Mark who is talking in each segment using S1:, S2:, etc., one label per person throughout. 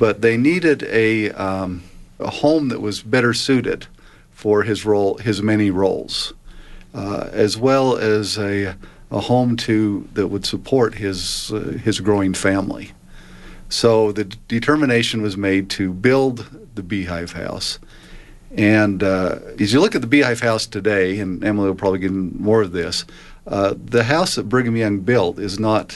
S1: but they needed a home that was better suited for his many roles, as well as a home that would support his growing family. So the determination was made to build the Beehive House. And as you look at the Beehive House today, and Emily will probably get into more of this, the house that Brigham Young built is not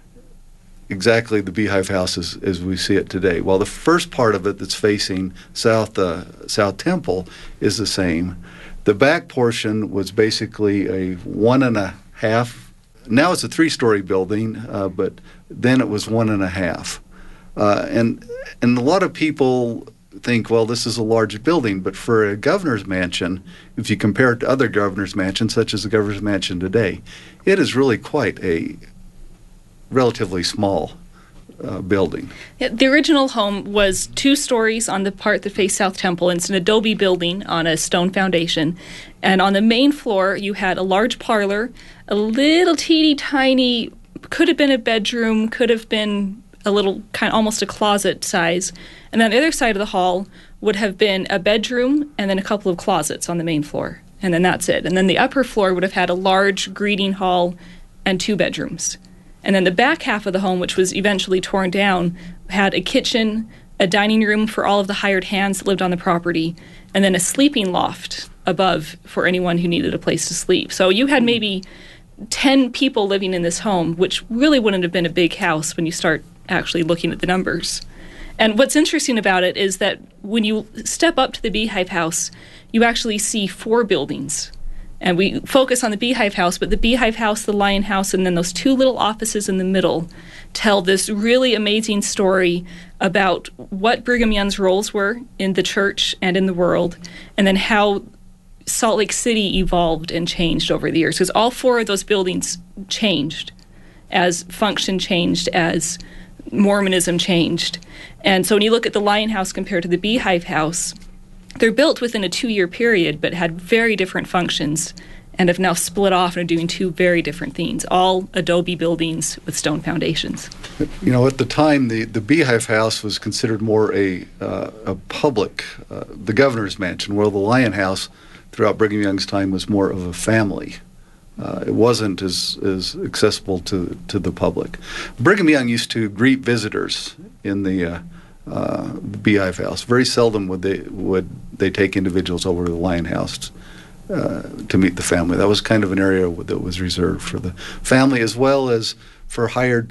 S1: exactly the Beehive House as we see it today. While the first part of it that's facing South Temple is the same, the back portion was basically a 1.5. Now it's a 3-story building, but then it was 1.5. And a lot of people think, well, this is a large building, but for a governor's mansion, if you compare it to other governor's mansions, such as the governor's mansion today, it is really quite a relatively small building.
S2: Yeah, the original home was 2 stories on the part that faced South Temple, and it's an adobe building on a stone foundation. And on the main floor, you had a large parlor, a little teeny tiny, could have been a bedroom, could have been a little kind of almost a closet size. And on the other side of the hall would have been a bedroom and then a couple of closets on the main floor. And then that's it. And then the upper floor would have had a large greeting hall and 2 bedrooms. And then the back half of the home, which was eventually torn down, had a kitchen, a dining room for all of the hired hands that lived on the property, and then a sleeping loft above for anyone who needed a place to sleep. So you had maybe 10 people living in this home, which really wouldn't have been a big house when you start actually looking at the numbers. And what's interesting about it is that when you step up to the Beehive House, you actually see 4 buildings. And we focus on the Beehive House, but the Beehive House, the Lion House, and then those 2 little offices in the middle tell this really amazing story about what Brigham Young's roles were in the church and in the world, and then how Salt Lake City evolved and changed over the years. Because all 4 of those buildings changed as function changed, as Mormonism changed. And so when you look at the Lion House compared to the Beehive House, they're built within a 2-year period, but had very different functions and have now split off and are doing 2 very different things, all adobe buildings with stone foundations.
S1: You know, at the time, the Beehive House was considered more a public, the governor's mansion, while the Lion House throughout Brigham Young's time was more of a family. It wasn't as accessible to the public. Brigham Young used to greet visitors in the Beehive House. Very seldom would they take individuals over to the Lion House to meet the family. That was kind of an area that was reserved for the family, as well as for hired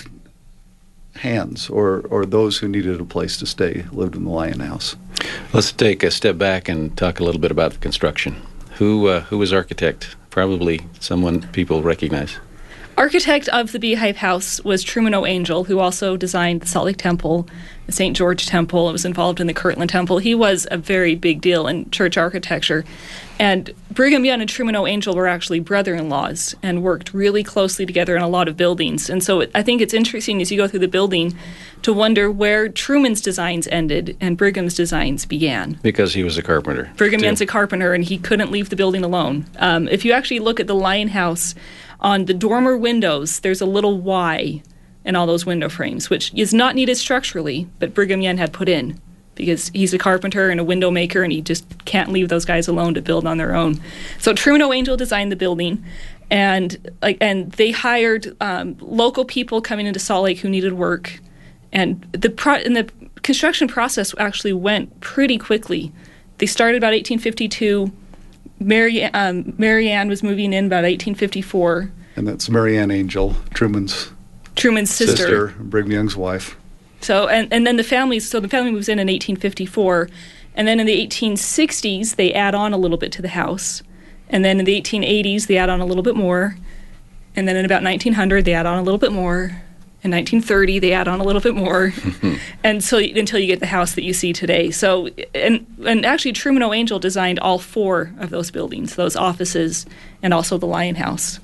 S1: hands or those who needed a place to stay lived in the Lion House.
S3: Let's take a step back and talk a little bit about the construction. Who was architect? Probably someone people recognize.
S2: Architect of the Beehive House was Truman O. Angell, who also designed the Salt Lake Temple, the St. George Temple, and was involved in the Kirtland Temple. He was a very big deal in church architecture. And Brigham Young and Truman O. Angell were actually brother-in-laws and worked really closely together in a lot of buildings. And so I think it's interesting as you go through the building to wonder where Truman's designs ended and Brigham's designs began.
S3: Because he was a carpenter.
S2: Brigham Young's a carpenter, and he couldn't leave the building alone. If you actually look at the Lion House, on the dormer windows, there's a little Y in all those window frames, which is not needed structurally, but Brigham Young had put in because he's a carpenter and a window maker, and he just can't leave those guys alone to build on their own. So Truman O. Angell designed the building, and they hired local people coming into Salt Lake who needed work, and the construction process actually went pretty quickly. They started about 1852. Mary Ann was moving in about 1854.
S1: And that's Mary Ann Angell, Truman's sister, Brigham Young's wife.
S2: So and then the family moves in 1854, and then in the 1860s they add on a little bit to the house, and then in the 1880s they add on a little bit more, and then in about 1900 they add on a little bit more. In 1930, they add on a little bit more, and so until you get the house that you see today. So, and actually, Truman O. Angell designed all 4 of those buildings, those offices, and also the Lion House.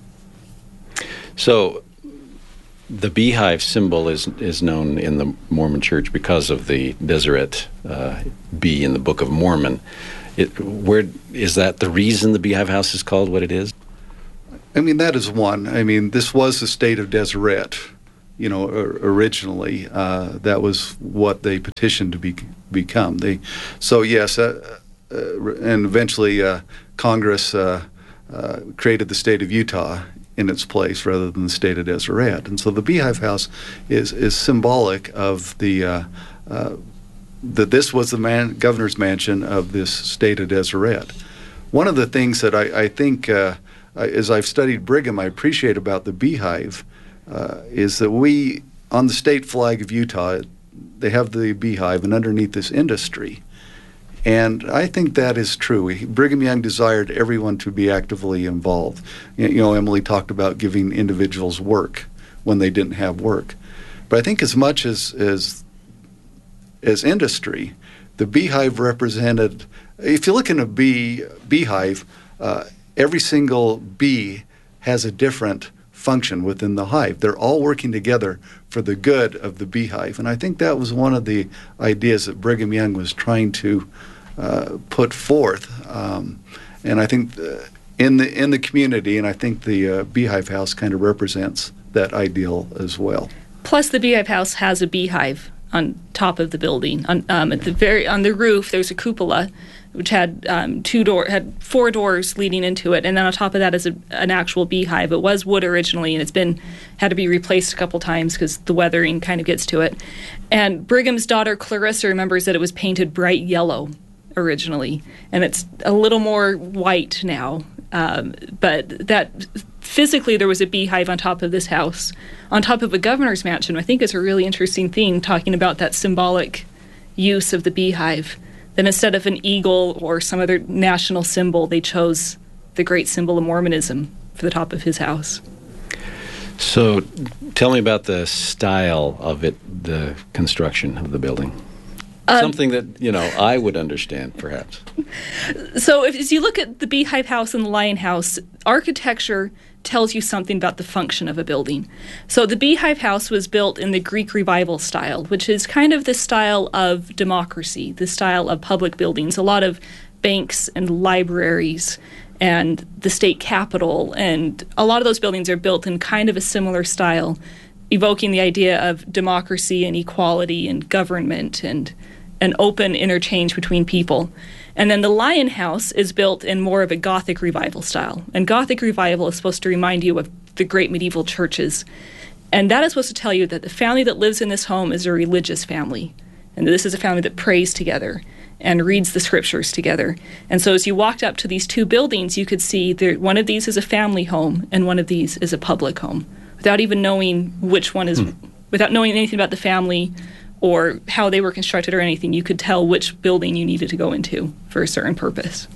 S3: So, the beehive symbol is known in the Mormon Church because of the Deseret bee in the Book of Mormon. Where is that the reason the Beehive House is called what it is?
S1: I mean, that is one. I mean, this was the state of Deseret. originally. That was what they petitioned to become. So yes, and eventually Congress created the state of Utah in its place rather than the state of Deseret. And so the Beehive House is symbolic of the that this was the governor's mansion of this state of Deseret. One of the things that I think, as I've studied Brigham, I appreciate about the Beehive is that we, on the state flag of Utah, they have the beehive, and underneath this industry. And I think that is true. Brigham Young desired everyone to be actively involved. Emily talked about giving individuals work when they didn't have work. But I think as much as industry, the beehive represented, if you look in a beehive, every single bee has a different function within the hive. They're all working together for the good of the beehive. And I think that was one of the ideas that Brigham Young was trying to put forth. And I think in the community, and I think the Beehive House kind of represents that ideal as well.
S2: Plus, the Beehive House has a beehive on top of the building. On the roof, there's a cupola, which had had 4 doors leading into it, and then on top of that is an actual beehive. It was wood originally, and it's had to be replaced a couple times because the weathering kind of gets to it. And Brigham's daughter Clarissa remembers that it was painted bright yellow originally, and it's a little more white now. But that physically there was a beehive on top of this house, on top of a governor's mansion. I think it's a really interesting thing, talking about that symbolic use of the beehive. Then instead of an eagle or some other national symbol, they chose the great symbol of Mormonism for the top of his house.
S3: So tell me about the style of it, the construction of the building. Something that, I would understand, perhaps.
S2: So as you look at the Beehive House and the Lion House, architecture tells you something about the function of a building. So the Beehive House was built in the Greek Revival style, which is kind of the style of democracy, the style of public buildings. A lot of banks and libraries and the state capitol, and a lot of those buildings are built in kind of a similar style, evoking the idea of democracy and equality and government and an open interchange between people. And then the Lion House is built in more of a Gothic Revival style. And Gothic Revival is supposed to remind you of the great medieval churches. And that is supposed to tell you that the family that lives in this home is a religious family. And this is a family that prays together and reads the scriptures together. And so as you walked up to these 2 buildings, you could see one of these is a family home and one of these is a public home, without even knowing which one is, without knowing anything about the family or how they were constructed or anything. You could tell which building you needed to go into for a certain purpose.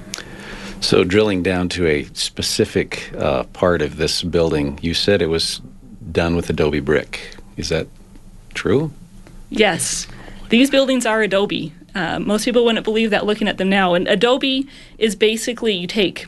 S3: So drilling down to a specific part of this building, you said it was done with adobe brick. Is that true?
S2: Yes. These buildings are adobe. Most people wouldn't believe that looking at them now. And adobe is basically you take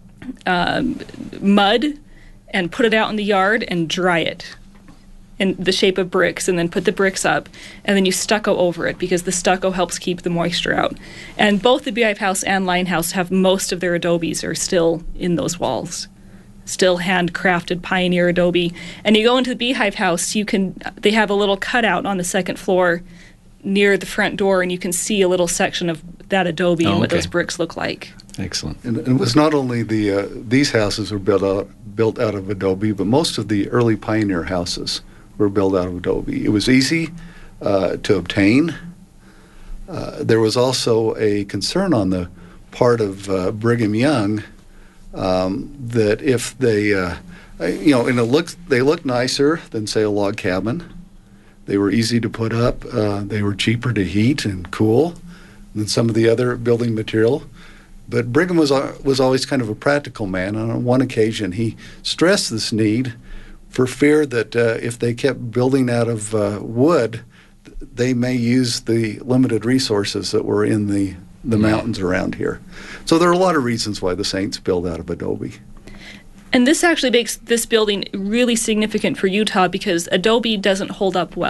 S2: mud and put it out in the yard and dry it in the shape of bricks, and then put the bricks up, and then you stucco over it because the stucco helps keep the moisture out. And both the Beehive House and Lion House have most of their adobes are still in those walls, still handcrafted pioneer adobe. And you go into the Beehive House, they have a little cutout on the second floor near the front door, and you can see a little section of that adobe and what those bricks look like.
S3: Excellent.
S1: And it was not only these houses were built out of adobe, but most of the early pioneer houses were built out of adobe. It was easy to obtain. There was also a concern on the part of Brigham Young that if they, they looked nicer than, say, a log cabin. They were easy to put up. They were cheaper to heat and cool than some of the other building material. But Brigham was always kind of a practical man. And on one occasion, he stressed this need for fear that if they kept building out of wood, they may use the limited resources that were in the mountains around here. So there are a lot of reasons why the Saints build out of adobe.
S2: And this actually makes this building really significant for Utah because adobe doesn't hold up well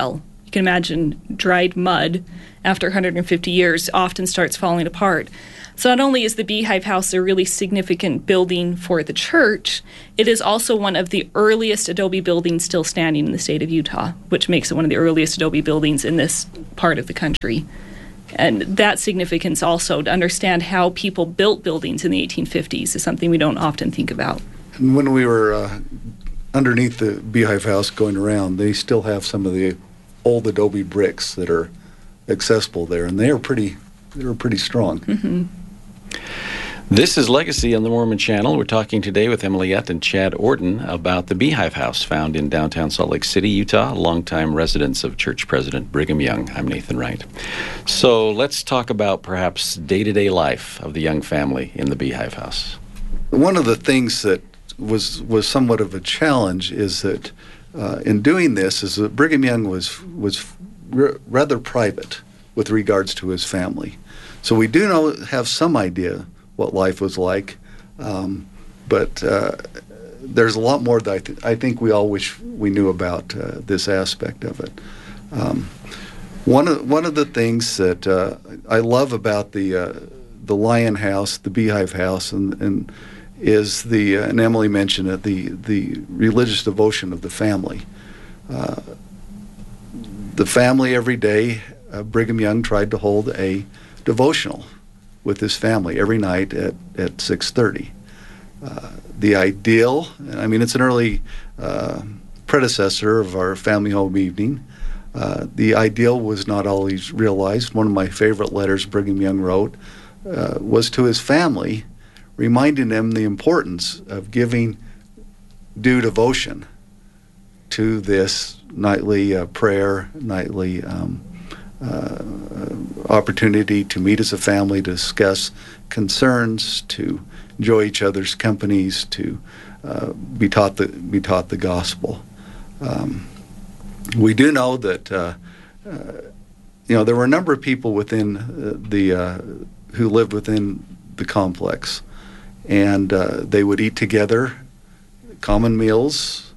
S2: You can imagine dried mud after 150 years often starts falling apart. So not only is the Beehive House a really significant building for the church, it is also one of the earliest adobe buildings still standing in the state of Utah, which makes it one of the earliest adobe buildings in this part of the country. And that significance also, to understand how people built buildings in the 1850s, is something we don't often think about.
S1: And when we were underneath the Beehive House going around, they still have some of the old adobe bricks that are accessible there, and they were pretty strong.
S2: Mm-hmm.
S3: This is Legacy on the Mormon Channel. We're talking today with Emily Yett and Chad Orden about the Beehive House found in downtown Salt Lake City, Utah, longtime residence of Church President Brigham Young. I'm Nathan Wright. So let's talk about perhaps day-to-day life of the Young family in the Beehive House.
S1: One of the things that was somewhat of a challenge is that in doing this is that Brigham Young was rather private with regards to his family. So we do have some idea what life was like, but there's a lot more that I think we all wish we knew about this aspect of it. One of the things that I love about the Lion House, the Beehive House, and is and Emily mentioned it, the religious devotion of the family. The family every day, Brigham Young tried to hold a devotional with his family every night at 6:30. The ideal, I mean, it's an early predecessor of our family home evening. The ideal was not always realized. One of my favorite letters Brigham Young wrote was to his family, reminding them the importance of giving due devotion to this nightly prayer, nightly opportunity to meet as a family, to discuss concerns, to enjoy each other's companies, to be taught the gospel. We do know that there were a number of people within who lived within the complex, and they would eat together, common meals,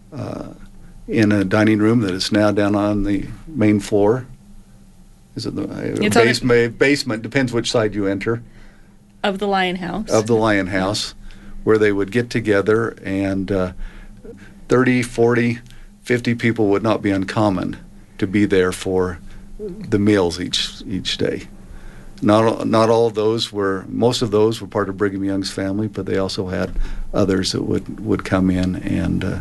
S1: in a dining room that is now down on the main floor. Is it the basement? Depends which side you enter.
S2: Of the Lion House.
S1: Of the Lion House, where they would get together, and 30, 40, 50 people would not be uncommon to be there for the meals each day. Not all of those most of those were part of Brigham Young's family, but they also had others that would come in and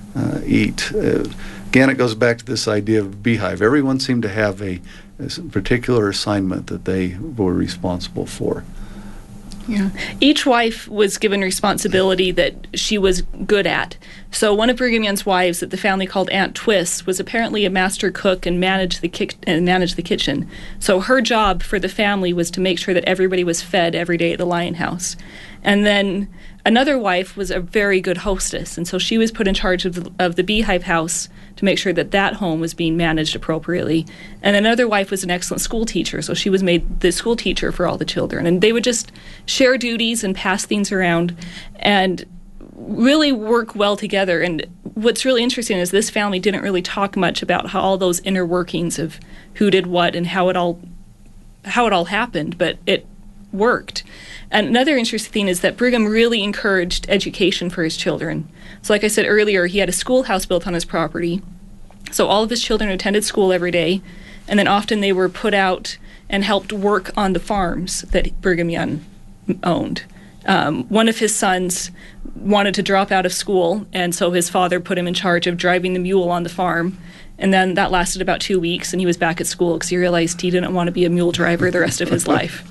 S1: eat. Again, it goes back to this idea of beehive. Everyone seemed to have a particular assignment that they were responsible for.
S2: Yeah. Each wife was given responsibility that she was good at. So one of Brigham Young's wives that the family called Aunt Twist was apparently a master cook and managed the kitchen. So her job for the family was to make sure that everybody was fed every day at the Lion House. And then another wife was a very good hostess, and so she was put in charge of the Beehive House to make sure that home was being managed appropriately. And another wife was an excellent school teacher, so she was made the school teacher for all the children. And they would just share duties and pass things around and really work well together. And what's really interesting is this family didn't really talk much about how all those inner workings of who did what and how it all happened, but it worked. And another interesting thing is that Brigham really encouraged education for his children. So like I said earlier, he had a schoolhouse built on his property. So all of his children attended school every day, and then often they were put out and helped work on the farms that Brigham Young owned. One of his sons wanted to drop out of school, and so his father put him in charge of driving the mule on the farm. And then that lasted about 2 weeks, and he was back at school because he realized he didn't want to be a mule driver the rest of his life.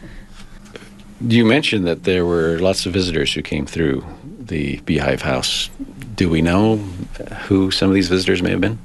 S3: You mentioned that there were lots of visitors who came through the Beehive House. Do we know who some of these visitors may have been?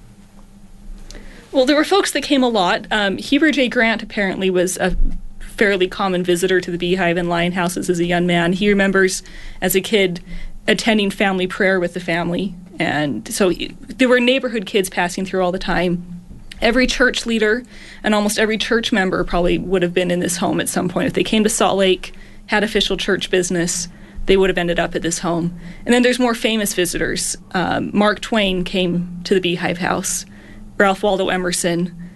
S2: Well, there were folks that came a lot. Heber J. Grant apparently was a fairly common visitor to the Beehive and Lion Houses as a young man. He remembers, as a kid, attending family prayer with the family. And so there were neighborhood kids passing through all the time. Every church leader and almost every church member probably would have been in this home at some point. If they came to Salt Lake, had official church business, they would have ended up at this home. And then there's more famous visitors. Mark Twain came to the Beehive House. Ralph Waldo Emerson,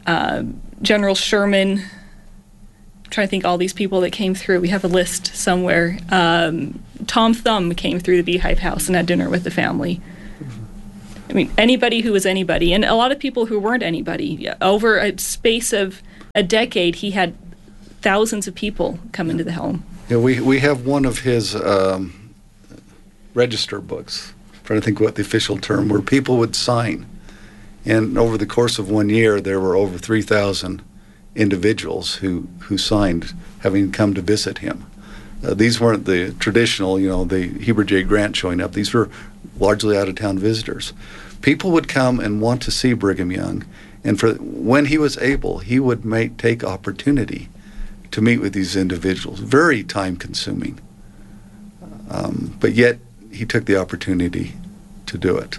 S2: General Sherman. I'm trying to think all these people that came through. We have a list somewhere. Tom Thumb came through the Beehive House and had dinner with the family. I mean, anybody who was anybody, and a lot of people who weren't anybody. Over a space of a decade, he had thousands of people come into the home.
S1: Yeah, we have one of his register books, I'm trying to think what the official term, where people would sign. And over the course of 1 year, there were over 3,000 individuals who signed, having come to visit him. These weren't the traditional, the Heber J. Grant showing up. These were largely out-of-town visitors. People would come and want to see Brigham Young, and when he was able, he would take opportunity to meet with these individuals. Very time-consuming, but yet he took the opportunity to do it.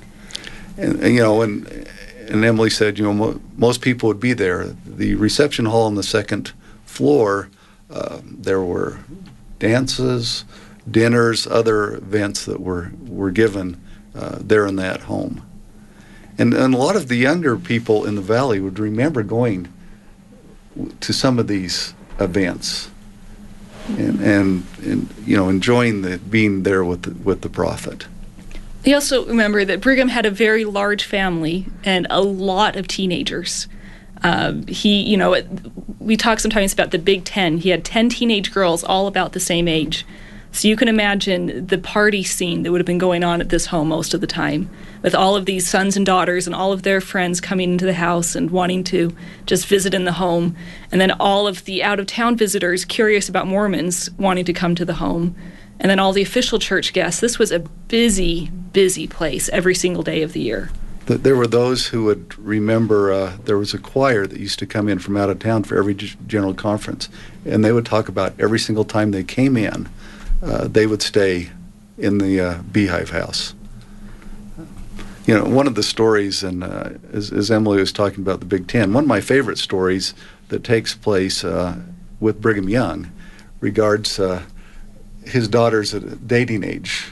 S1: And Emily said, most people would be there. The reception hall on the second floor, there were dances, dinners, other events that were given there in that home. And a lot of the younger people in the valley would remember going to some of these events and enjoying being there with the prophet.
S2: They also remember that Brigham had a very large family and a lot of teenagers. We talk sometimes about the Big Ten. He had 10 teenage girls, all about the same age. So you can imagine the party scene that would have been going on at this home most of the time, with all of these sons and daughters and all of their friends coming into the house and wanting to just visit in the home, and then all of the out-of-town visitors curious about Mormons wanting to come to the home, and then all the official church guests. This was a busy, busy place every single day of the year.
S1: There were those who would remember there was a choir that used to come in from out of town for every general conference, and they would talk about every single time they came in, they would stay in the Beehive House. One of the stories, and as Emily was talking about the Big Ten, one of my favorite stories that takes place with Brigham Young regards his daughters at a dating age.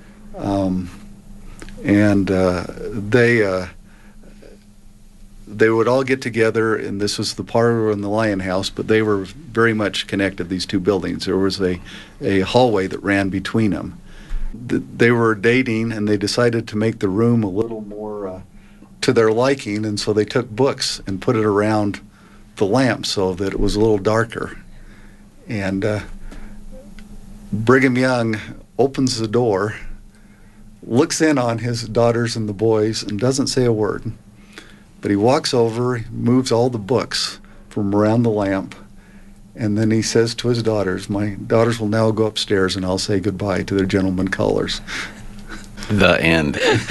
S1: They would all get together, and this was the parlor in the Lion House, but they were very much connected, these two buildings. There was a hallway that ran between them. They were dating, and they decided to make the room a little more to their liking, and so they took books and put it around the lamp so that it was a little darker. And Brigham Young opens the door, looks in on his daughters and the boys, and doesn't say a word. But he walks over, moves all the books from around the lamp, and then he says to his daughters, "My daughters will now go upstairs, and I'll say goodbye to their gentlemen callers."
S3: The end.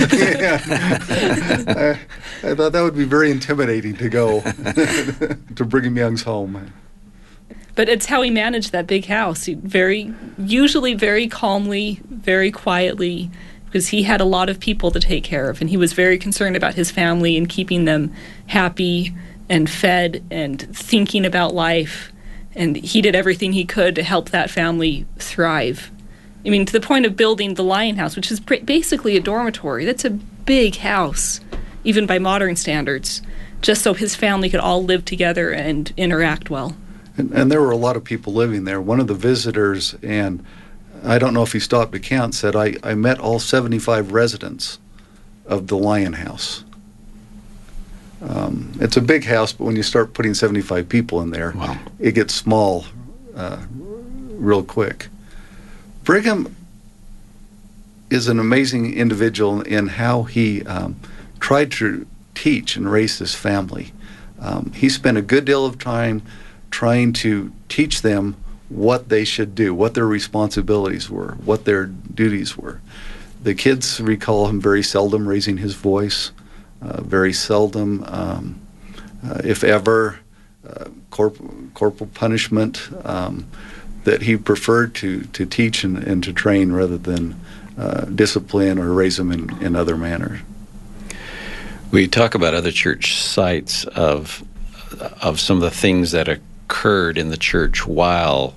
S1: Yeah. I thought that would be very intimidating to go to Brigham Young's home.
S2: But it's how he managed that big house. Usually very calmly, very quietly, because he had a lot of people to take care of, and he was very concerned about his family and keeping them happy and fed and thinking about life. And he did everything he could to help that family thrive. I mean, to the point of building the Lion House, which is basically a dormitory. That's a big house, even by modern standards, just so his family could all live together and interact well.
S1: And there were a lot of people living there. One of the visitors, and I don't know if he stopped to count, said, I met all 75 residents of the Lion House. It's a big house, but when you start putting 75 people in there,
S3: wow,
S1: it gets small real quick. Brigham is an amazing individual in how he tried to teach and raise his family. He spent a good deal of time trying to teach them what they should do, what their responsibilities were, what their duties were. The kids recall him very seldom raising his voice, very seldom, if ever, corporal punishment, that he preferred to teach and to train rather than discipline or raise them in other manners.
S3: We talk about other church sites of some of the things that occurred in the church while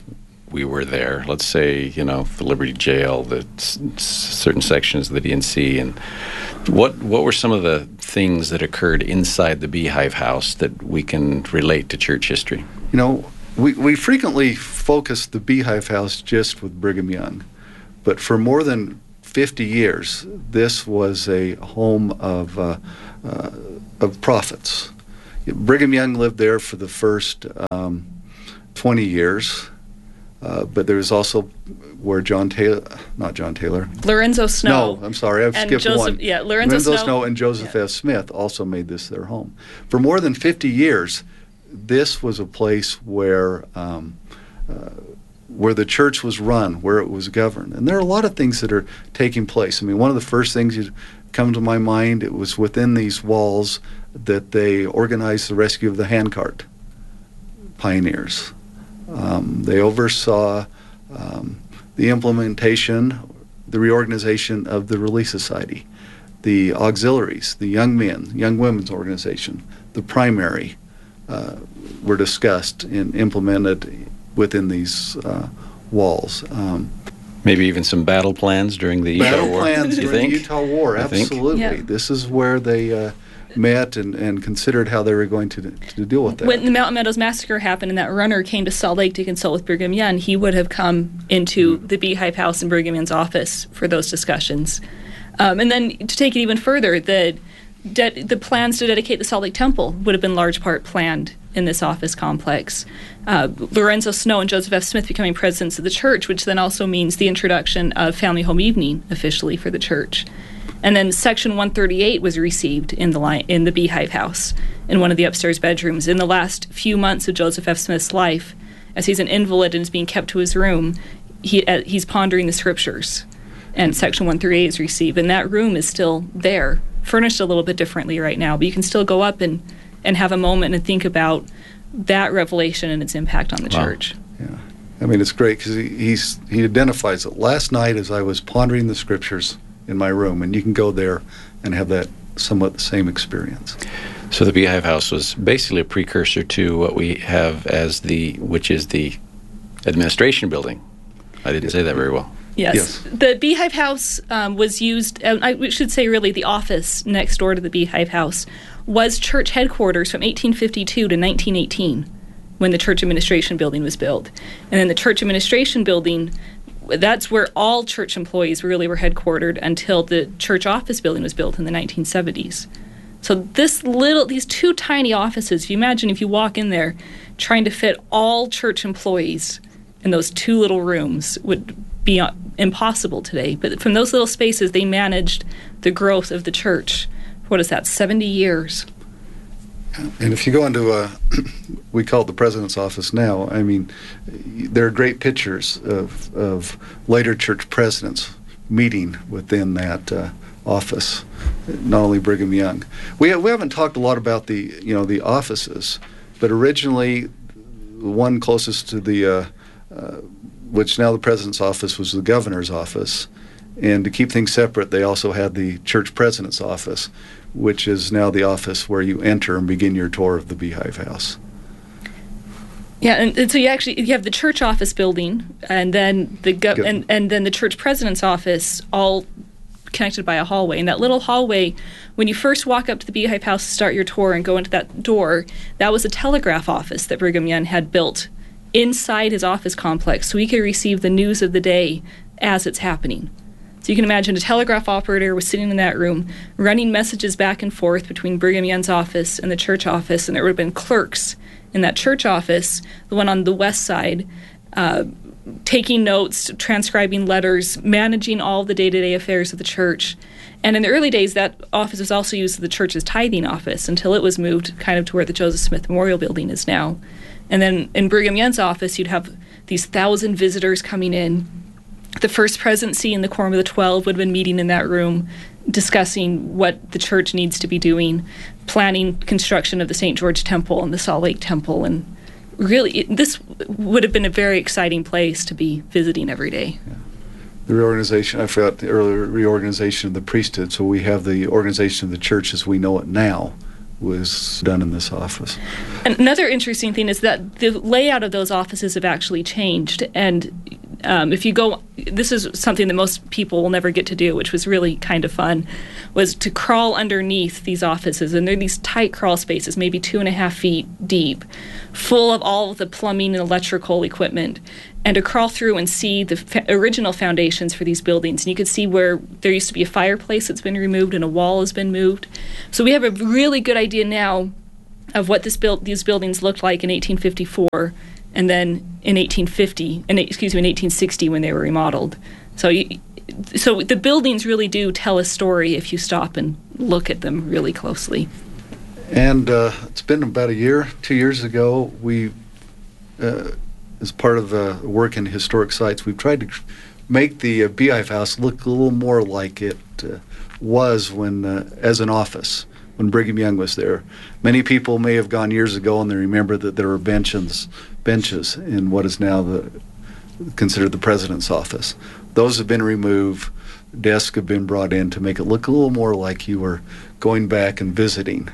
S3: we were there. Let's say, the Liberty Jail, the certain sections of the DNC, and what were some of the things that occurred inside the Beehive House that we can relate to church history?
S1: We frequently focus the Beehive House just with Brigham Young, but for more than 50 years, this was a home of prophets. Brigham Young lived there for the first 20 years, but there was also where
S2: Lorenzo Snow.
S1: No, I'm sorry, I've skipped one.
S2: Yeah, Lorenzo
S1: Snow and Joseph F. Smith also made this their home. For more than 50 years, this was a place where the church was run, where it was governed. And there are a lot of things that are taking place. I mean, one of the first things that come to my mind, it was within these walls that they organized the rescue of the handcart pioneers. They oversaw the implementation, the reorganization of the Relief Society, the auxiliaries, the young women's organization, the primary were discussed and implemented within these walls.
S3: Maybe even some battle plans during the Utah War.
S1: Plans
S3: you
S1: during
S3: think?
S1: the Utah War, absolutely.
S2: Yeah.
S1: This is where they met and considered how they were going to deal with that.
S2: When the Mountain Meadows Massacre happened and that runner came to Salt Lake to consult with Brigham Young, he would have come into the Beehive House in Brigham Young's office for those discussions. And then to take it even further, the plans to dedicate the Salt Lake Temple would have been large part planned in this office complex. Lorenzo Snow and Joseph F. Smith becoming presidents of the church, which then also means the introduction of Family Home Evening officially for the church. And then Section 138 was received in the Beehive House in one of the upstairs bedrooms. In the last few months of Joseph F. Smith's life, as he's an invalid and is being kept to his room, he's pondering the scriptures. And Section 138 is received. And that room is still there, furnished a little bit differently right now. But you can still go up and have a moment and think about that revelation and its impact on the church.
S1: Yeah. I mean, it's great because he identifies it. Last night as I was pondering the scriptures in my room, and you can go there and have that somewhat the same experience.
S3: So the Beehive House was basically a precursor to what we have which is the administration building. I didn't say that very well.
S2: Yes. The Beehive House was used, I should say really the office next door to the Beehive House was church headquarters from 1852 to 1918 when the church administration building was built. And then the church administration building, that's where all church employees really were headquartered until the church office building was built in the 1970s. So these two tiny offices, if you imagine if you walk in there trying to fit all church employees in those two little rooms would be impossible today. But from those little spaces, they managed the growth of the church. What is that, 70 years?
S1: And if you go into we call it the president's office now, I mean, there are great pictures of later church presidents meeting within that office, not only Brigham Young. We haven't talked a lot about the offices, but originally the one closest to the which now the president's office was the governor's office, and to keep things separate, they also had the church president's office, which is now the office where you enter and begin your tour of the Beehive House.
S2: Yeah, and so you have the church office building, and then and then the church president's office, all connected by a hallway. And that little hallway, when you first walk up to the Beehive House to start your tour and go into that door, that was a telegraph office that Brigham Young had built inside his office complex so he could receive the news of the day as it's happening. So you can imagine a telegraph operator was sitting in that room running messages back and forth between Brigham Young's office and the church office, and there would have been clerks in that church office, the one on the west side, taking notes, transcribing letters, managing all the day-to-day affairs of the church. And in the early days, that office was also used as the church's tithing office until it was moved kind of to where the Joseph Smith Memorial Building is now. And then in Brigham Young's office, you'd have these 1,000 visitors coming in. The First Presidency and the Quorum of the 12 would have been meeting in that room, discussing what the church needs to be doing, planning construction of the St. George Temple and the Salt Lake Temple. And really, this would have been a very exciting place to be visiting every day.
S1: Yeah. The reorganization, I forgot the earlier reorganization of the priesthood, so we have the organization of the church as we know it now, was done in this office.
S2: And another interesting thing is that the layout of those offices have actually changed. And if you go, this is something that most people will never get to do, which was really kind of fun, was to crawl underneath these offices. And they're these tight crawl spaces, maybe 2.5 feet deep, full of all of the plumbing and electrical equipment, and to crawl through and see the original foundations for these buildings. And you could see where there used to be a fireplace that's been removed and a wall has been moved. So we have a really good idea now of what these buildings looked like in 1854 and then in 1860 when they were remodeled. So the buildings really do tell a story if you stop and look at them really closely.
S1: And it's been about 2 years ago, we, as part of the work in historic sites, we've tried to make the Beehive House look a little more like it was when, as an office, when Brigham Young was there. Many people may have gone years ago and they remember that there were benches in what is now considered the president's office. Those have been removed. Desks have been brought in to make it look a little more like you were going back and visiting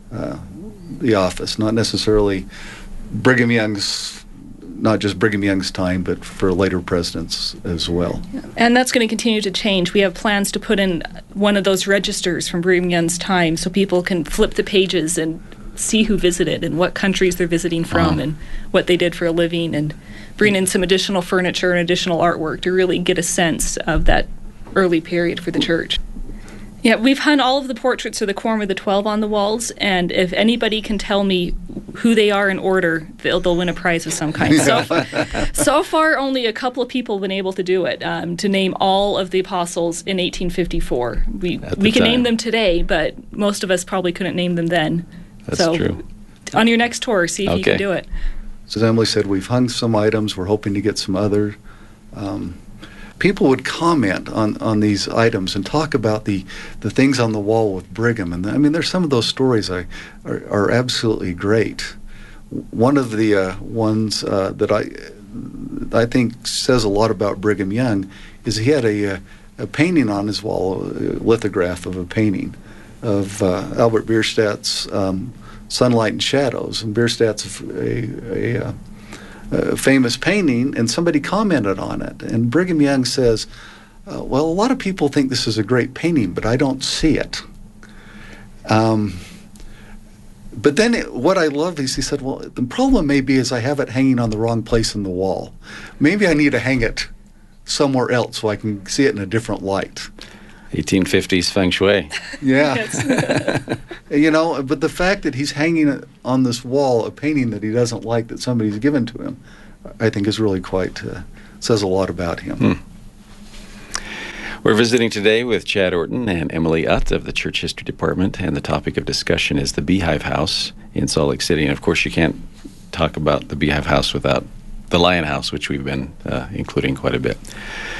S1: the office, not necessarily Brigham Young's, not just Brigham Young's time, but for later presidents as well.
S2: And that's going to continue to change. We have plans to put in one of those registers from Brigham Young's time so people can flip the pages and see who visited and what countries they're visiting from and what they did for a living, and bring in some additional furniture and additional artwork to really get a sense of that early period for the church. Yeah, we've hung all of the portraits of the Quorum of the 12 on the walls, and if anybody can tell me who they are in order, they'll win a prize of some kind. So far, only a couple of people have been able to do it, to name all of the apostles in 1854. We can name them today, but most of us probably couldn't name them then.
S3: That's true.
S2: On your next tour, see if you can do it.
S1: So as Emily said, we've hung some items. We're hoping to get some other. People would comment on these items and talk about the things on the wall with Brigham. And I mean, there's some of those stories are absolutely great. One of the ones that I think says a lot about Brigham Young is he had a painting on his wall, a lithograph of a painting of Albert Bierstadt's Sunlight and Shadows. And Bierstadt's a famous painting, and somebody commented on it. And Brigham Young says, well, a lot of people think this is a great painting, but I don't see it. But then what I love is he said, well, the problem may be is I have it hanging on the wrong place in the wall. Maybe I need to hang it somewhere else so I can see it in a different light.
S3: 1850s feng shui.
S1: Yeah. But the fact that he's hanging on this wall a painting that he doesn't like that somebody's given to him, I think is really quite, says a lot about him.
S3: We're visiting today with Chad Orton and Emily Utt of the Church History Department, and the topic of discussion is the Beehive House in Salt Lake City. And of course, you can't talk about the Beehive House without the Lion House, which we've been including quite a bit.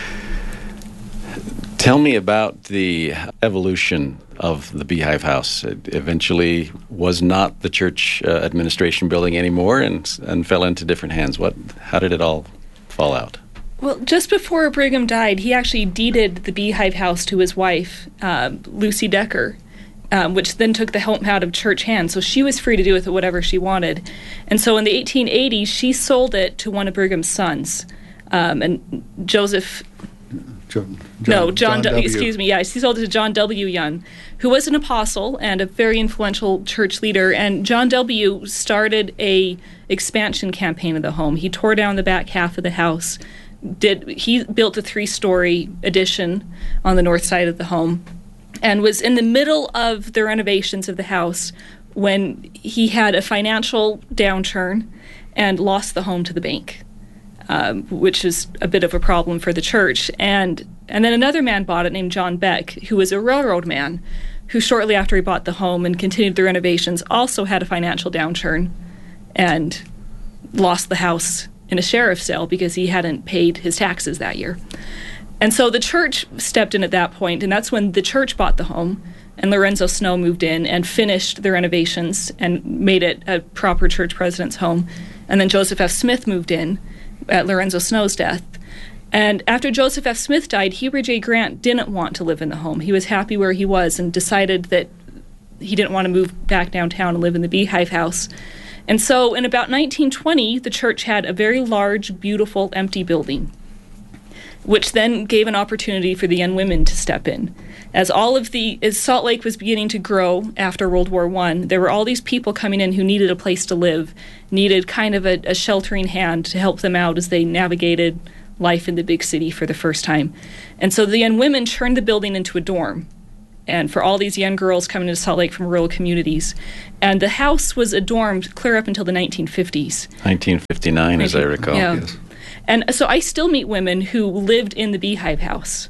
S3: Tell me about the evolution of the Beehive House. It eventually was not the church administration building anymore and fell into different hands. How did it all fall out?
S2: Well, just before Brigham died, he actually deeded the Beehive House to his wife, Lucy Decker, which then took the helm out of church hands. So she was free to do with it whatever she wanted. And so in the 1880s, she sold it to one of Brigham's sons, and John W. Excuse me. Yeah, she sold it to John W. Young, who was an apostle and a very influential church leader. And John W. started a expansion campaign of the home. He tore down the back half of the house. He built a 3-story addition on the north side of the home, and was in the middle of the renovations of the house when he had a financial downturn and lost the home to the bank. Which is a bit of a problem for the church. And then another man bought it named John Beck, who was a railroad man, who shortly after he bought the home and continued the renovations also had a financial downturn and lost the house in a sheriff's sale because he hadn't paid his taxes that year. And so the church stepped in at that point, and that's when the church bought the home, and Lorenzo Snow moved in and finished the renovations and made it a proper church president's home. And then Joseph F. Smith moved in at Lorenzo Snow's death. And after Joseph F. Smith died, Heber J. Grant didn't want to live in the home. He was happy where he was and decided that he didn't want to move back downtown and live in the Beehive House. And so in about 1920, the church had a very large, beautiful, empty building, which then gave an opportunity for the young women to step in. As Salt Lake was beginning to grow after World War I, there were all these people coming in who needed a place to live, needed kind of a sheltering hand to help them out as they navigated life in the big city for the first time. And so the young women turned the building into a dorm, and for all these young girls coming to Salt Lake from rural communities. And the house was a dorm clear up until the 1950s.
S3: 1959, as I recall.
S2: Yeah.
S1: Yes.
S2: And so I still meet women who lived in the Beehive House.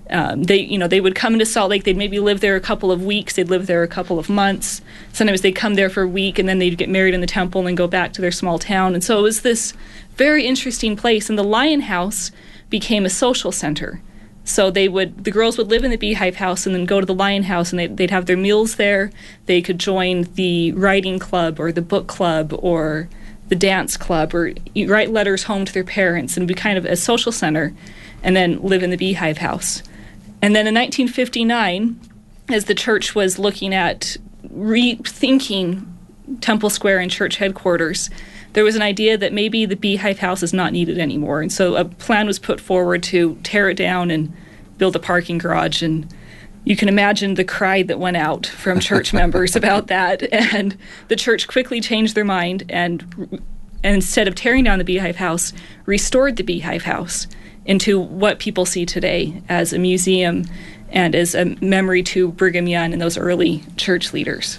S2: They would come into Salt Lake. They'd maybe live there a couple of weeks. They'd live there a couple of months. Sometimes they'd come there for a week, and then they'd get married in the temple and then go back to their small town. And so it was this very interesting place. And the Lion House became a social center. So the girls would live in the Beehive House and then go to the Lion House, and they'd have their meals there. They could join the writing club or the book club or the dance club, or write letters home to their parents and be kind of a social center, and then live in the Beehive House. And then in 1959, as the church was looking at rethinking Temple Square and church headquarters, there was an idea that maybe the Beehive House is not needed anymore. And so a plan was put forward to tear it down and build a parking garage. And you can imagine the cry that went out from church members about that. And the church quickly changed their mind and instead of tearing down the Beehive House, restored the Beehive House into what people see today as a museum and as a memory to Brigham Young and those early church leaders.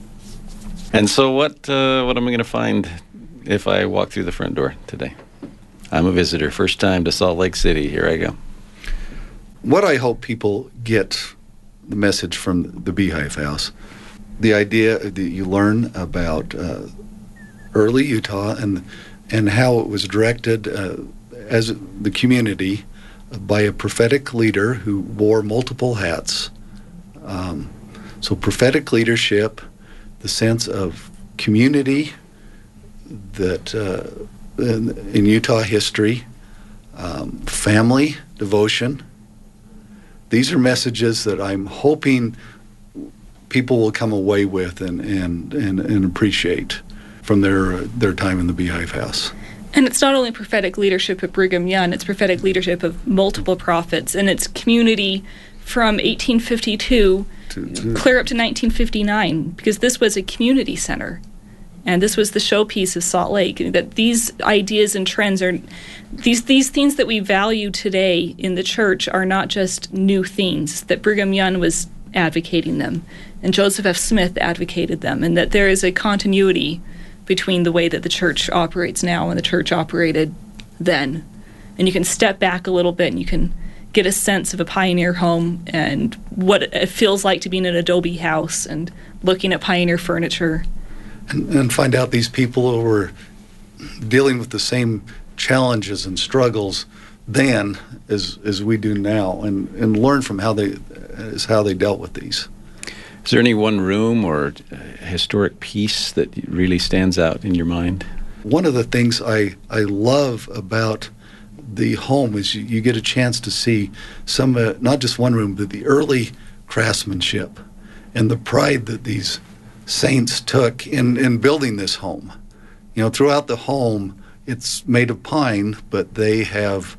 S3: And so what am I going to find if I walk through the front door today? I'm a visitor, first time to Salt Lake City. Here I go.
S1: What I hope people get the message from the Beehive House, the idea that you learn about early Utah and how it was directed as the community by a prophetic leader who wore multiple hats. So prophetic leadership, the sense of community that in Utah history, family, devotion. These are messages that I'm hoping people will come away with and appreciate from their time in the Beehive House.
S2: And it's not only prophetic leadership of Brigham Young, it's prophetic leadership of multiple prophets, and it's community from 1852 clear up to 1959, because this was a community center. And this was the showpiece of Salt Lake, that these ideas and trends are, these things that we value today in the church are not just new things, that Brigham Young was advocating them, and Joseph F. Smith advocated them, and that there is a continuity between the way that the church operates now and the church operated then. And you can step back a little bit and you can get a sense of a pioneer home and what it feels like to be in an adobe house and looking at pioneer furniture.
S1: And find out these people who were dealing with the same challenges and struggles then as we do now, and learn from how they dealt with these.
S3: Is there any one room or historic piece that really stands out in your mind?
S1: One of the things I love about the home is you get a chance to see some, not just one room, but the early craftsmanship and the pride that these saints took in building this home. You know, throughout the home, it's made of pine, but they have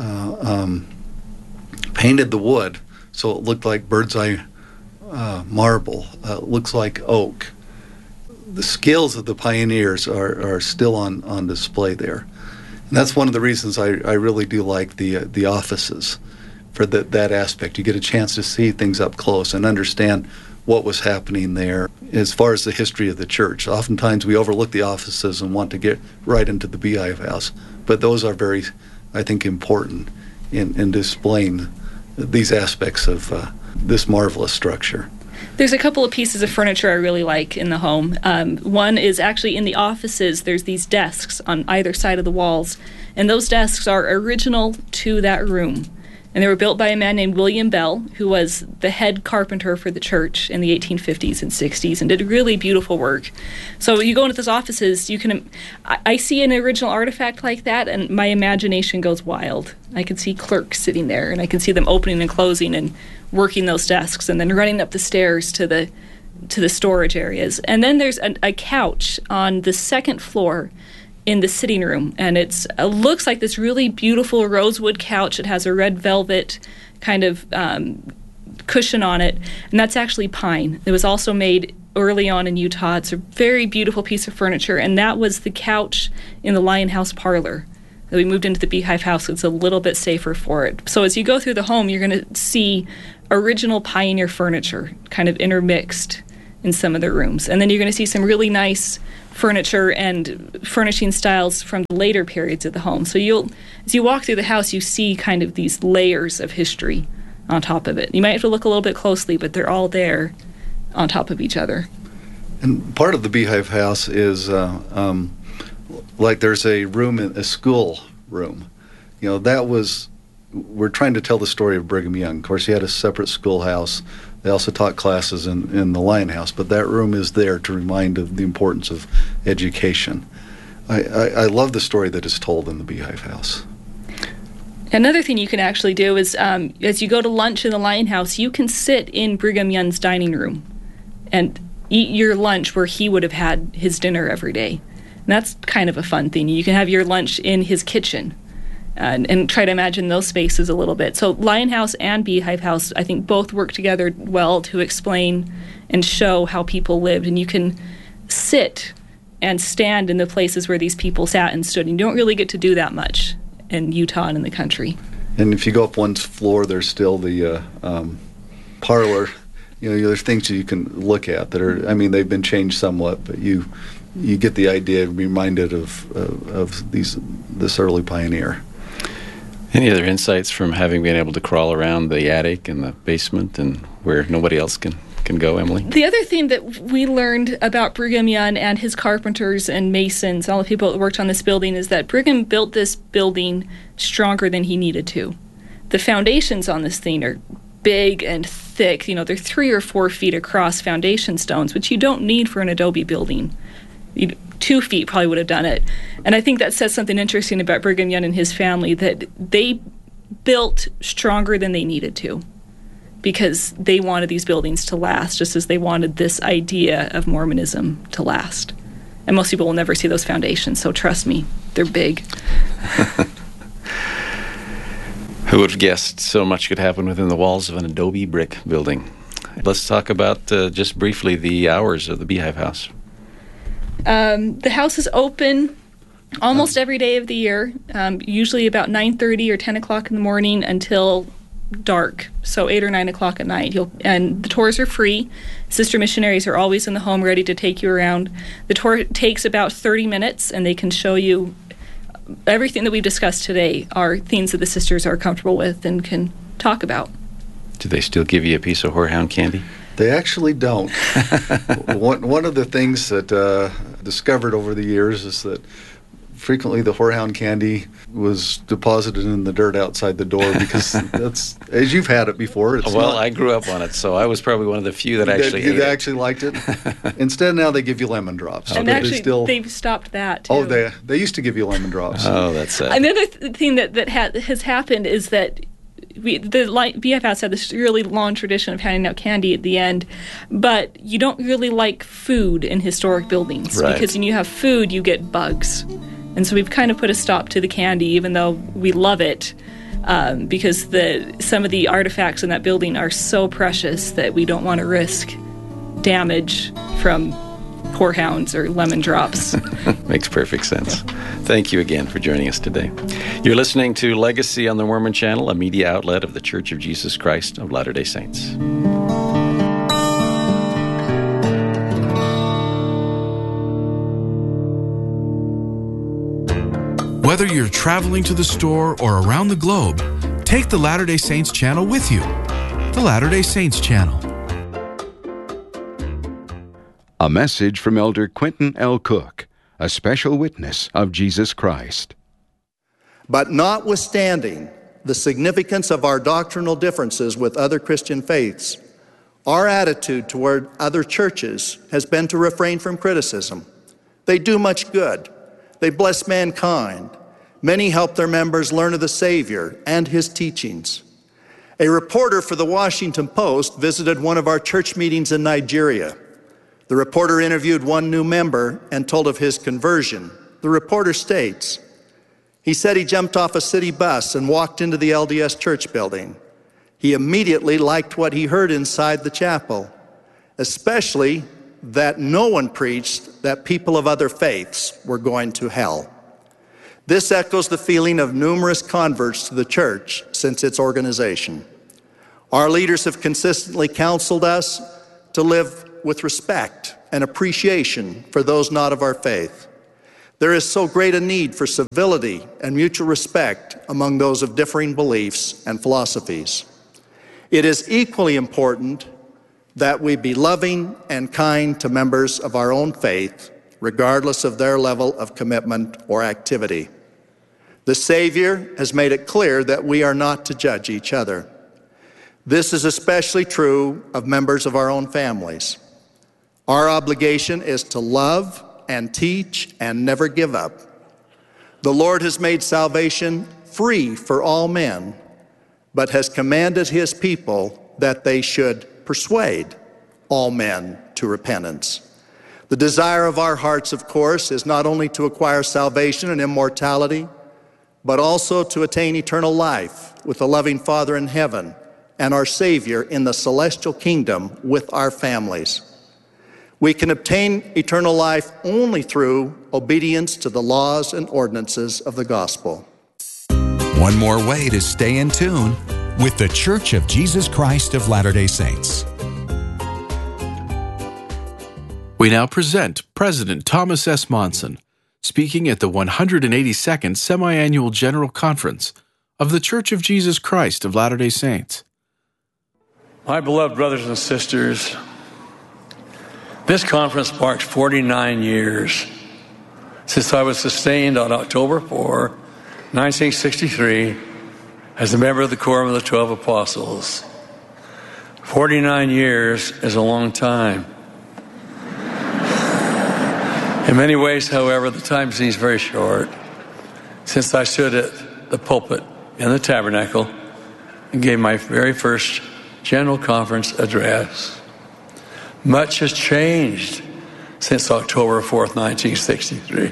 S1: painted the wood so it looked like bird's eye marble, looks like oak. The skills of the pioneers are still on display there. And that's one of the reasons I really do like the offices for that aspect. You get a chance to see things up close and understand what was happening there as far as the history of the church. Oftentimes we overlook the offices and want to get right into the Beehive House, but those are very, I think, important in displaying these aspects of this marvelous structure.
S2: There's a couple of pieces of furniture I really like in the home. One is actually in the offices. There's these desks on either side of the walls, and those desks are original to that room. And they were built by a man named William Bell, who was the head carpenter for the church in the 1850s and 60s and did really beautiful work. So you go into those offices, I see an original artifact like that, and my imagination goes wild. I can see clerks sitting there, and I can see them opening and closing and working those desks and then running up the stairs to the to the storage areas. And then there's a couch on the second floor in the sitting room, and it looks like this really beautiful rosewood couch. It has a red velvet kind of cushion on it, and that's actually pine. It was also made early on in Utah. It's a very beautiful piece of furniture, and that was the couch in the Lion House parlor. We moved into the Beehive House. It's a little bit safer for it. So as you go through the home, you're going to see original Pioneer furniture kind of intermixed in some of the rooms. And then you're going to see some really nice furniture and furnishing styles from the later periods of the home. So as you walk through the house, you see kind of these layers of history on top of it. You might have to look a little bit closely, but they're all there on top of each other.
S1: And part of the Beehive House is like there's a room, a school room. We're trying to tell the story of Brigham Young. Of course, he had a separate schoolhouse. They also taught classes in the Lion House, but that room is there to remind of the importance of education. I love the story that is told in the Beehive House.
S2: Another thing you can actually do is, as you go to lunch in the Lion House, you can sit in Brigham Young's dining room and eat your lunch where he would have had his dinner every day. And that's kind of a fun thing. You can have your lunch in his kitchen and try to imagine those spaces a little bit. So Lion House and Beehive House, I think, both work together well to explain and show how people lived. And you can sit and stand in the places where these people sat and stood. And you don't really get to do that much in Utah and in the country. And
S1: if you go up one floor, there's still the parlor. There's things you can look at that are, they've been changed somewhat, but you get the idea, reminded of this early pioneer.
S3: Any other insights from having been able to crawl around the attic and the basement and where nobody else can go, Emily?
S2: The other thing that we learned about Brigham Young and his carpenters and masons, all the people that worked on this building, is that Brigham built this building stronger than he needed to. The foundations on this thing are big and thick. They're 3 or 4 feet across foundation stones, which you don't need for an adobe building. 2 feet probably would have done it. And I think that says something interesting about Brigham Young and his family, that they built stronger than they needed to because they wanted these buildings to last, just as they wanted this idea of Mormonism to last. And most people will never see those foundations, so trust me, they're big.
S3: Who would have guessed so much could happen within the walls of an adobe brick building? Let's talk about, just briefly, the hours of the Beehive House.
S2: The house is open almost every day of the year, usually about 9:30 or 10 o'clock in the morning until dark, so 8 or 9 o'clock at night. And the tours are free. Sister missionaries are always in the home ready to take you around. The tour takes about 30 minutes, and they can show you everything that we've discussed today are things that the sisters are comfortable with and can talk about.
S3: Do they still give you a piece of horehound candy?
S1: They actually don't. One of the things that discovered over the years is that frequently the horehound candy was deposited in the dirt outside the door because that's, as you've had it before.
S3: I grew up on it, so I was probably one of the few that actually ate it.
S1: Actually liked it. Instead, now they give you lemon drops.
S2: And actually, they've stopped that, too.
S1: Oh, they used to give you lemon drops.
S3: Oh, that's sad.
S2: Another thing that has happened is that the BFS had this really long tradition of handing out candy at the end, but you don't really like food in historic buildings,
S3: right?
S2: Because when you have food, you get bugs. And so we've kind of put a stop to the candy, even though we love it, because some of the artifacts in that building are so precious that we don't want to risk damage from horehounds or lemon drops.
S3: Makes perfect sense. Thank you again for joining us today. You're listening to Legacy on the Mormon Channel, a media outlet of The Church of Jesus Christ of Latter-day Saints.
S4: Whether you're traveling to the store or around the globe, take the Latter-day Saints channel with you. The Latter-day Saints channel.
S5: A message from Elder Quentin L. Cook, a special witness of Jesus Christ.
S6: But notwithstanding the significance of our doctrinal differences with other Christian faiths, our attitude toward other churches has been to refrain from criticism. They do much good. They bless mankind. Many help their members learn of the Savior and his teachings. A reporter for the Washington Post visited one of our church meetings in Nigeria. The reporter interviewed one new member and told of his conversion. The reporter states, he said he jumped off a city bus and walked into the LDS church building. He immediately liked what he heard inside the chapel, especially that no one preached that people of other faiths were going to hell. This echoes the feeling of numerous converts to the church since its organization. Our leaders have consistently counseled us to live with respect and appreciation for those not of our faith. There is so great a need for civility and mutual respect among those of differing beliefs and philosophies. It is equally important that we be loving and kind to members of our own faith, regardless of their level of commitment or activity. The Savior has made it clear that we are not to judge each other. This is especially true of members of our own families. Our obligation is to love and teach and never give up. The Lord has made salvation free for all men, but has commanded his people that they should persuade all men to repentance. The desire of our hearts, of course, is not only to acquire salvation and immortality, but also to attain eternal life with the loving Father in heaven and our Savior in the celestial kingdom with our families. We can obtain eternal life only through obedience to the laws and ordinances of the gospel.
S7: One more way to stay in tune with the Church of Jesus Christ of Latter-day Saints.
S4: We now present President Thomas S. Monson speaking at the 182nd Semi-Annual General Conference of the Church of Jesus Christ of Latter-day Saints.
S8: My beloved brothers and sisters, this conference marks 49 years since I was sustained on October 4, 1963, as a member of the Quorum of the 12 Apostles. 49 years is a long time. In many ways, however, the time seems very short since I stood at the pulpit in the tabernacle and gave my very first General Conference address. Much has changed since October 4th, 1963.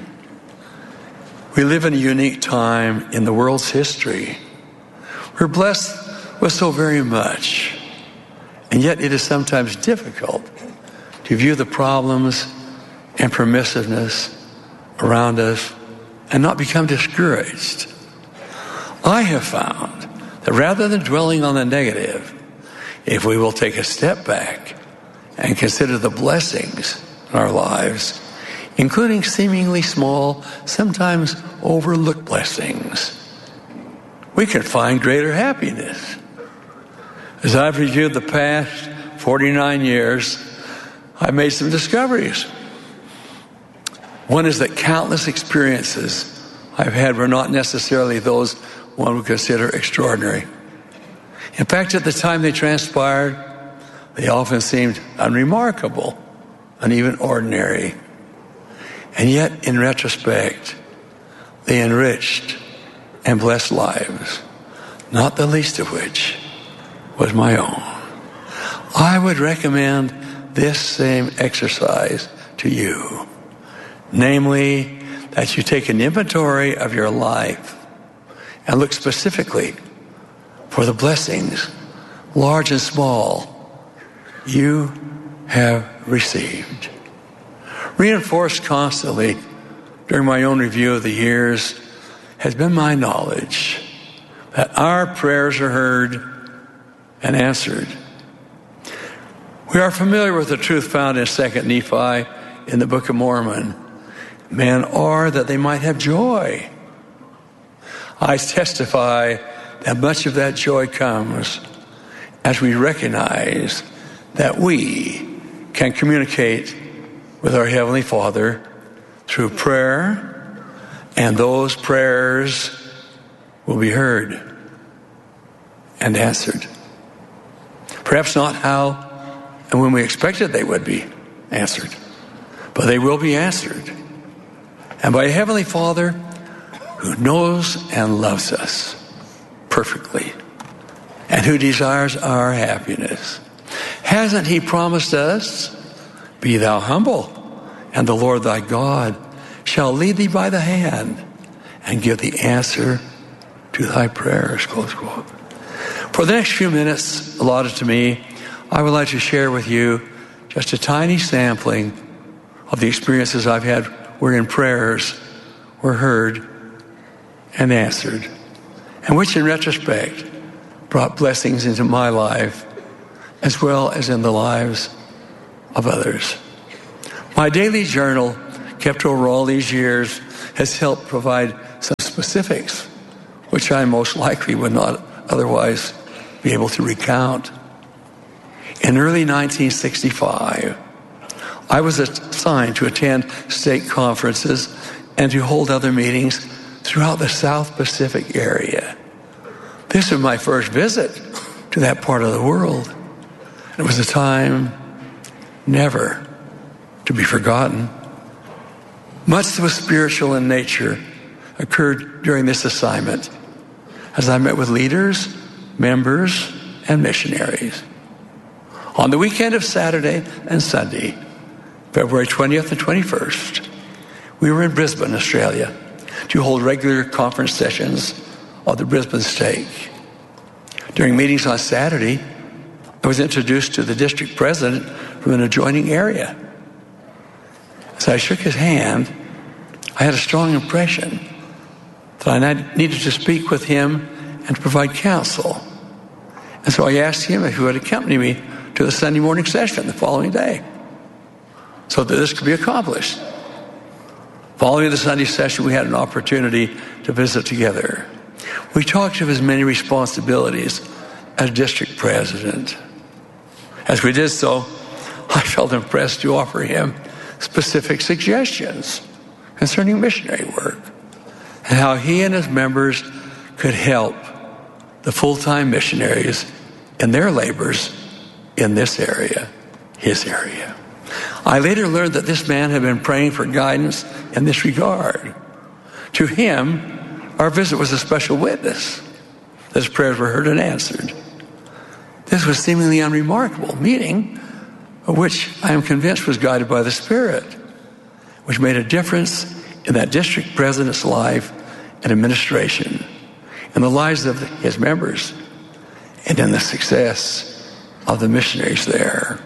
S8: We live in a unique time in the world's history. We're blessed with so very much, and yet it is sometimes difficult to view the problems and permissiveness around us and not become discouraged. I have found that rather than dwelling on the negative, if we will take a step back and consider the blessings in our lives, including seemingly small, sometimes overlooked blessings, we can find greater happiness. As I've reviewed the past 49 years, I've made some discoveries. One is that countless experiences I've had were not necessarily those one would consider extraordinary. In fact, at the time they transpired, they often seemed unremarkable and even ordinary. And yet, in retrospect, they enriched and blessed lives, not the least of which was my own. I would recommend this same exercise to you, namely that you take an inventory of your life and look specifically for the blessings, large and small, you have received. Reinforced constantly during my own review of the years has been my knowledge that our prayers are heard and answered. We are familiar with the truth found in 2 Nephi in the Book of Mormon. Men are that they might have joy. I testify that much of that joy comes as we recognize that we can communicate with our Heavenly Father through prayer, and those prayers will be heard and answered. Perhaps not how and when we expected they would be answered, but they will be answered. And by a Heavenly Father who knows and loves us perfectly and who desires our happiness. Hasn't He promised us Be thou humble, and the Lord thy God shall lead thee by the hand and give the answer to thy prayers, close quote. For the next few minutes allotted to me, I would like to share with you just a tiny sampling of the experiences I've had wherein prayers were heard and answered, and which in retrospect brought blessings into my life as well as in the lives of others. My daily journal, kept over all these years, has helped provide some specifics which I most likely would not otherwise be able to recount. In early 1965, I was assigned to attend state conferences and to hold other meetings throughout the South Pacific area. This was my first visit to that part of the world. It was a time never to be forgotten. Much that was spiritual in nature occurred during this assignment as I met with leaders, members, and missionaries. On the weekend of Saturday and Sunday, February 20th and 21st, we were in Brisbane, Australia, to hold regular conference sessions of the Brisbane Stake. During meetings on Saturday, I was introduced to the district president from an adjoining area. As I shook his hand, I had a strong impression that I needed to speak with him and to provide counsel. And so I asked him if he would accompany me to the Sunday morning session the following day so that this could be accomplished. Following the Sunday session, we had an opportunity to visit together. We talked of his many responsibilities as district president. As we did so, I felt impressed to offer him specific suggestions concerning missionary work and how he and his members could help the full-time missionaries in their labors in this area, his area. I later learned that this man had been praying for guidance in this regard. To him, our visit was a special witness that his prayers were heard and answered. This was seemingly unremarkable meeting, which I am convinced was guided by the Spirit, which made a difference in that district president's life and administration, in the lives of his members, and in the success of the missionaries there.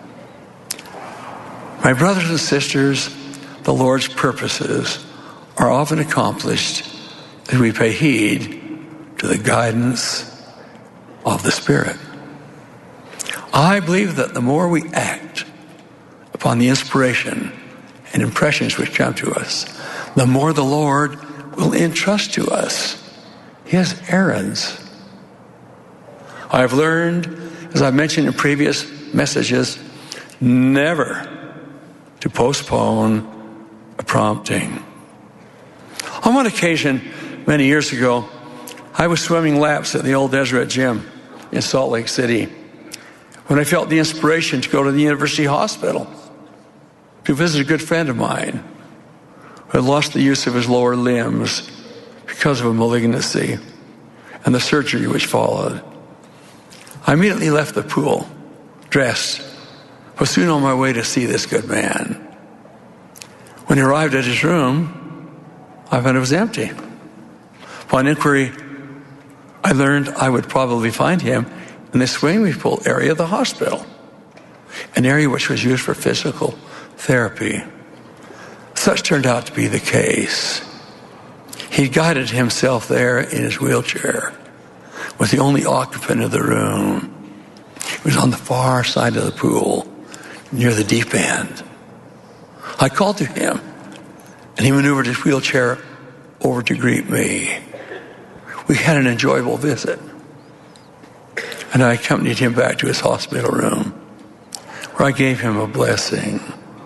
S8: My brothers and sisters, the Lord's purposes are often accomplished as we pay heed to the guidance of the Spirit. I believe that the more we act upon the inspiration and impressions which come to us, the more the Lord will entrust to us his errands. I have learned, as I've mentioned in previous messages, never to postpone a prompting. On one occasion, many years ago, I was swimming laps at the old Deseret Gym in Salt Lake City when I felt the inspiration to go to the University Hospital to visit a good friend of mine who had lost the use of his lower limbs because of a malignancy and the surgery which followed. I immediately left the pool, dressed, was soon on my way to see this good man. When he arrived at his room, I found it was empty. Upon inquiry, I learned I would probably find him in the swimming pool area of the hospital, an area which was used for physical therapy. Such turned out to be the case. He guided himself there in his wheelchair, was the only occupant of the room. He was on the far side of the pool, near the deep end. I called to him, and he maneuvered his wheelchair over to greet me. We had an enjoyable visit, and I accompanied him back to his hospital room, where I gave him a blessing.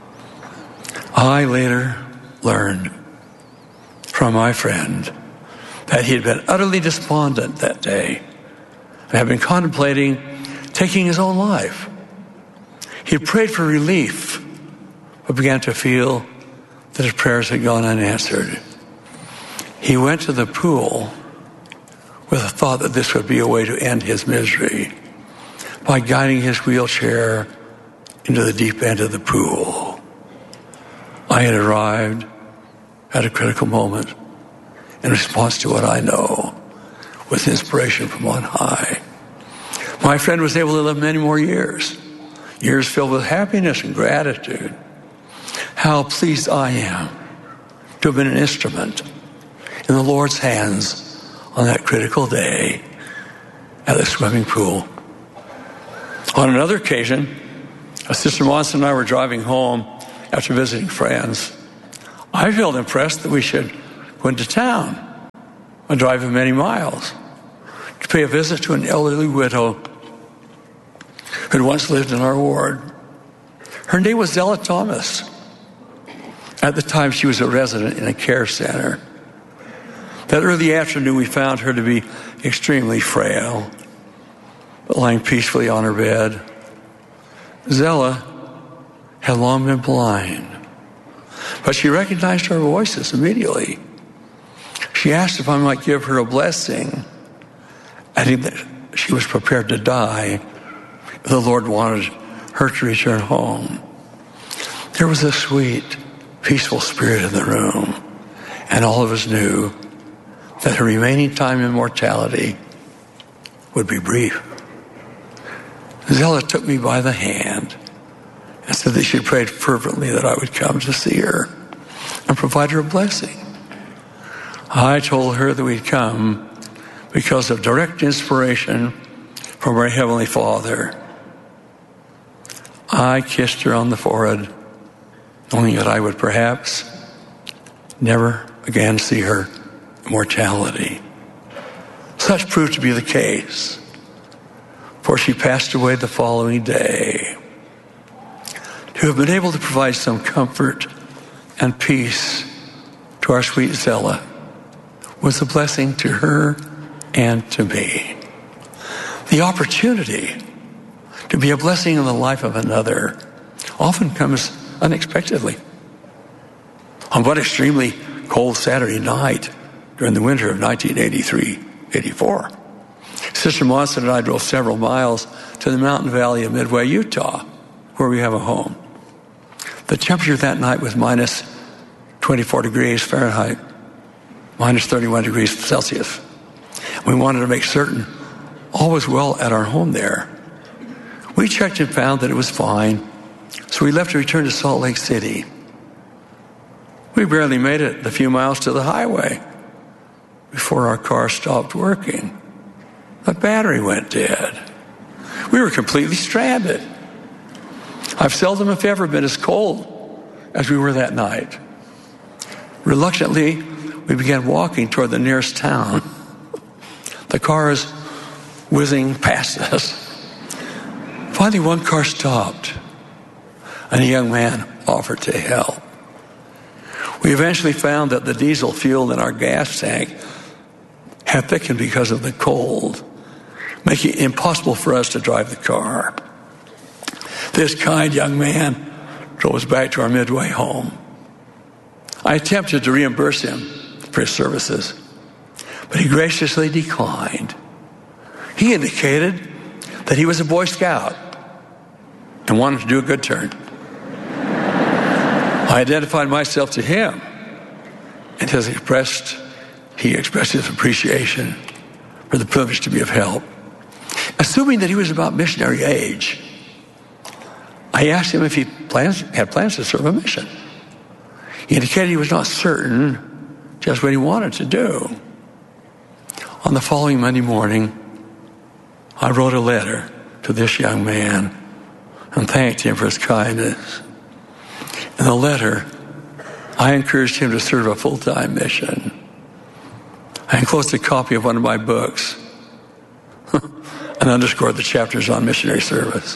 S8: I later learned from my friend that he had been utterly despondent that day and had been contemplating taking his own life. He had prayed for relief, but began to feel that his prayers had gone unanswered. He went to the pool with the thought that this would be a way to end his misery by guiding his wheelchair into the deep end of the pool. I had arrived at a critical moment in response to what I know was inspiration from on high. My friend was able to live many more years filled with happiness and gratitude. How pleased I am to have been an instrument in the Lord's hands on that critical day at the swimming pool. On another occasion, Sister Monson and I were driving home after visiting friends. I felt impressed that we should go into town and drive many miles to pay a visit to an elderly widow who had once lived in our ward. Her name was Zella Thomas. At the time, she was a resident in a care center. That early afternoon, we found her to be extremely frail, but lying peacefully on her bed. Zella had long been blind, but she recognized our voices immediately. She asked if I might give her a blessing, adding that she was prepared to die. The Lord wanted her to return home. There was a sweet, peaceful spirit in the room, and all of us knew that her remaining time in mortality would be brief. Zella took me by the hand and said that she prayed fervently that I would come to see her and provide her a blessing. I told her that we'd come because of direct inspiration from our Heavenly Father. I kissed her on the forehead, knowing that I would perhaps never again see her mortality. Such proved to be the case, for she passed away the following day. To have been able to provide some comfort and peace to our sweet Zella was a blessing to her and to me. The opportunity to be a blessing in the life of another often comes unexpectedly. On one extremely cold Saturday night during the winter of 1983-84, Sister Monson and I drove several miles to the mountain valley of Midway, Utah, where we have a home. The temperature that night was minus 24 degrees Fahrenheit, minus 31 degrees Celsius. We wanted to make certain all was well at our home there. We checked and found that it was fine, so we left to return to Salt Lake City. We barely made it the few miles to the highway before our car stopped working. The battery went dead. We were completely stranded. I've seldom, if ever, been as cold as we were that night. Reluctantly, we began walking toward the nearest town. The cars whizzing past us. Finally, one car stopped, and a young man offered to help. We eventually found that the diesel fuel in our gas tank had thickened because of the cold, making it impossible for us to drive the car. This kind young man drove us back to our Midway home. I attempted to reimburse him for his services, but he graciously declined. He indicated that he was a Boy Scout and wanted to do a good turn. I identified myself to him, and he expressed his appreciation for the privilege to be of help. Assuming that he was about missionary age, I asked him if he had plans to serve a mission. He indicated he was not certain just what he wanted to do. On the following Monday morning, I wrote a letter to this young man and thanked him for his kindness. In the letter, I encouraged him to serve a full-time mission. I enclosed a copy of one of my books and underscored the chapters on missionary service.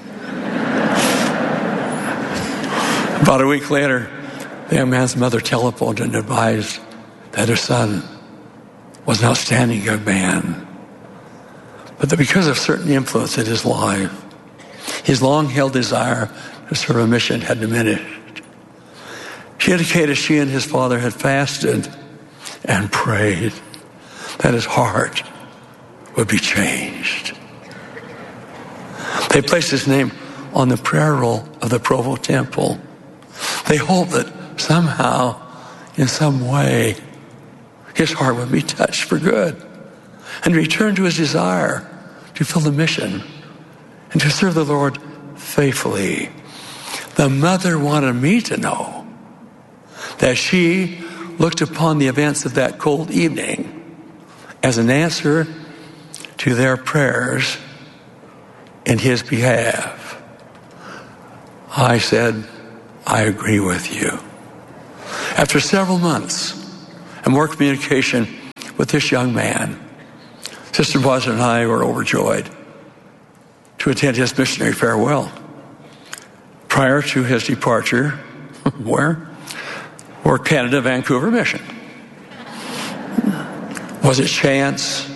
S8: About a week later, the young man's mother telephoned and advised that her son was an outstanding young man, but that because of certain influence in his life, his long-held desire to serve a mission had diminished. She indicated she and his father had fasted and prayed that his heart would be changed. They placed his name on the prayer roll of the Provo Temple. They hoped that somehow, in some way, his heart would be touched for good and return to his desire to fill the mission and to serve the Lord faithfully. The mother wanted me to know that she looked upon the events of that cold evening as an answer to their prayers in his behalf. I said, I agree with you. After several months and more communication with this young man, Sister Buzz and I were overjoyed to attend his missionary farewell. Prior to his departure, where? Or Canada, Vancouver mission. Was it chance?